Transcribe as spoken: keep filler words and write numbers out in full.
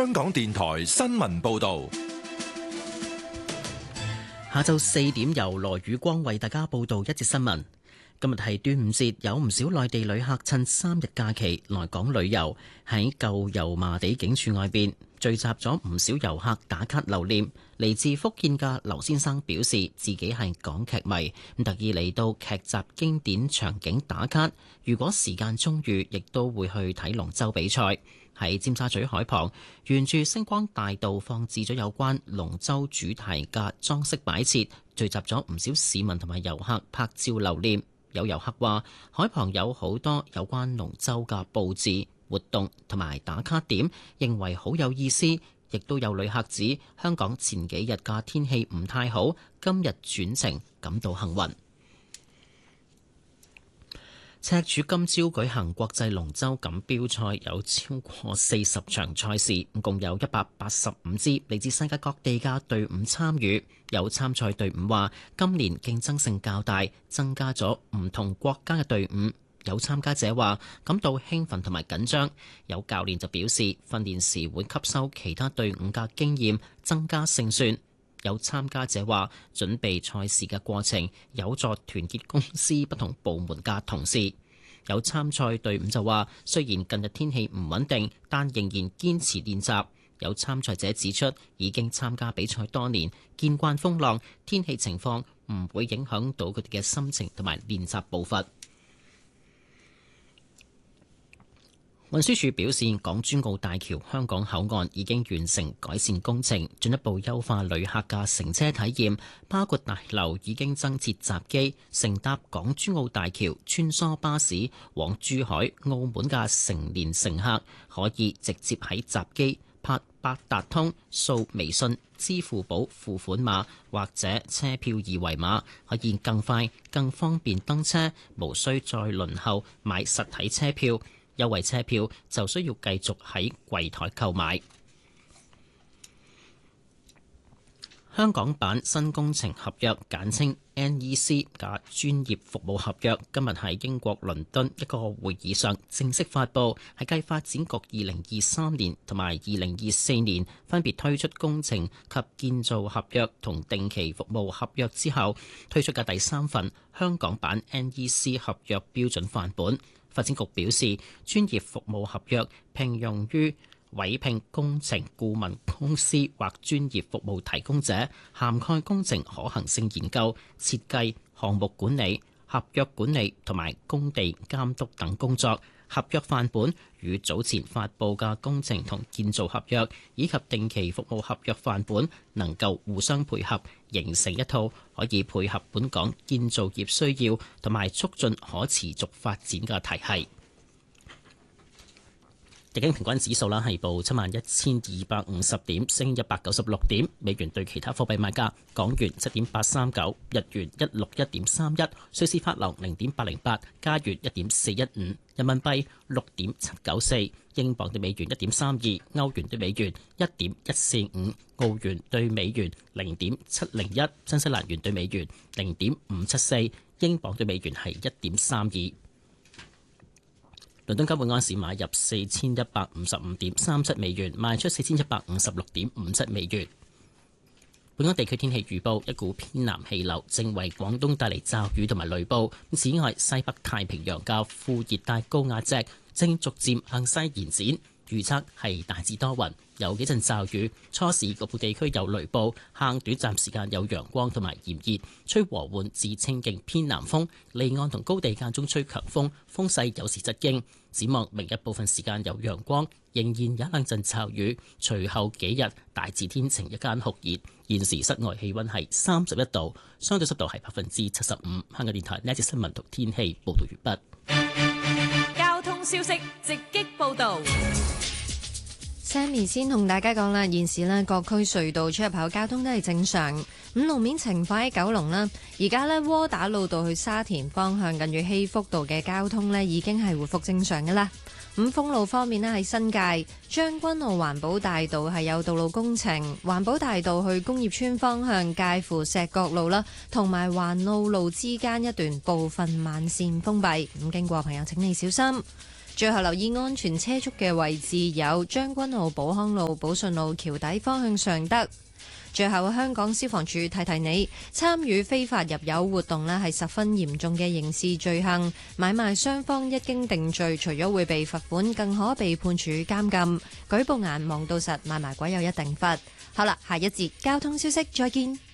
香港電台新聞報道。 下晝四點由羅宇光為大家報道一節新聞。今日係端午節，有唔少內地旅客趁三日假期來港旅遊，喺舊油麻地警署外邊聚集咗唔少遊客打卡留念。嚟自福建嘅劉先生表示自己係港劇迷，特意嚟到劇集經典場景打卡。如果時間充裕，亦都會去睇龍舟比賽。喺尖沙咀海旁，沿住星光大道放置咗有關龍舟主題嘅裝飾擺設，聚集咗唔少市民同埋遊客拍照留念。有遊客話，海旁有好多有關龍舟嘅佈置、活動同埋打卡點，認為好有意思。亦都有旅客指，香港前幾日嘅天氣唔太好，今日轉晴，感到幸運。赤柱今朝舉行國際龍舟錦標賽，有超過四十場賽事，共有一百八十五支嚟自世界各地嘅隊伍參與。有參賽隊伍話，今年競爭性較大，增加咗唔同國家嘅隊伍。有參加者話感到興奮同埋緊張，有教練就表示訓練時會吸收其他隊伍嘅經驗，增加勝算。有參加者話準備賽事嘅過程有助團結公司不同部門嘅同事。有參賽隊伍就話雖然近日天氣唔穩定，但仍然堅持練習。有參賽者指出已經參加比賽多年，見慣風浪，天氣情況唔會影響到佢哋嘅心情同埋練習步伐。運輸署表示，港珠澳大橋香港口岸已經完成改善工程，進一步優化旅客嘅乘車體驗，包括大樓已經增設閘機，乘搭港珠澳大橋穿梭巴士往珠海、澳門嘅成年乘客可以直接喺閘機拍八達通、掃微信、支付寶付款碼或者車票二維碼，可以更快、更方便登車，無需再輪候買實體車票。優惠車票就需要繼續喺櫃台購買。香港版新工程合約簡稱 N E C 嘅專業服務合約今日喺英國倫敦一個會議上正式發布，係繼發展局二零二三年同埋二零二四年分別推出工程及建造合約同定期服務合約之後推出嘅第三份香港版 N E C 合約標準範本。發展局表示，專業服務合約聘用於委聘工程顧問公司或專業服務提供者，涵蓋工程可行性研究、設計、項目管理、合約管理同埋工地監督等工作。合約範本與早前發布嘅工程同建造合約以及定期服務合約範本能夠互相配合，形成一套可以配合本港建造業需要同埋促進可持續發展嘅體系。日經平均指數啦係報七萬一千二百五十點，升一百九十六點。美元對其他貨幣賣價：港元七點八三九，日元一六一點三一，瑞士法郎零點八零八，加元一點四一五，人民幣六點七九四，英鎊對美元一點三二，歐元對美元一點一四五，澳元對美元零點七零一，新西蘭元對美元零點五七四，英鎊對美元係一點三二。倫敦金每安士買入四千一百五十五點三七美元，賣出四千一百五十六點五七美元。本港地區天氣預報：一股偏南氣流正為廣東帶嚟驟雨同埋雷暴。此外，西北太平洋嘅副熱帶高壓脊正逐漸向西延展。預測係大致多雲，有幾陣驟雨，初時局部地區有雷暴，下午短暫時間有陽光同埋炎熱，吹和緩至清勁偏南風，離岸同高地間中吹強風，風勢有時疾勁。展望明日部分時間有陽光，仍然有一兩陣驟雨，隨後幾日大致天晴，日間酷熱。現時室外氣溫係三十一度，相對濕度係百分之七十五。香港電台呢節新聞同天氣報道完畢。 交通消息直擊報道。 Sammy 先同大家講啦，現時呢各區隧道出入口交通都係正常。咁路面情況喺九龍啦，而家呢窩打老道去沙田方向近住禧福道嘅交通呢已經係回復正常㗎啦。咁封路方面呢，喺新界將軍澳環保大道係有道路工程，環保大道去工業村方向介乎石角路啦同埋環澳路之間一段部分慢線封閉，咁經過朋友請你小心。 最後留意安全車速嘅位置有將軍澳寶康路、寶順路橋底方向尚德。最後，香港消防處提提你，參與非法入油活動呢係十分嚴重嘅刑事罪行，買賣雙方一經定罪，除咗會被罰款，更可被判處監禁。舉報眼望到實，買賣鬼有一定罰。好啦，下一節交通消息，再見。